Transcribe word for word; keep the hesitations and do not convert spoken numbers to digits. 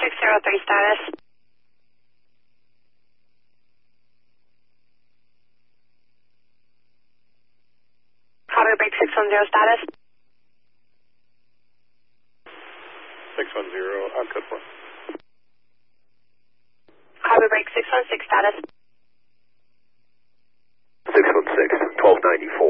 six zero three status. Copy, break six one zero status. six one zero, on code four. Copy, break six one six status. six one six, twelve ninety-four.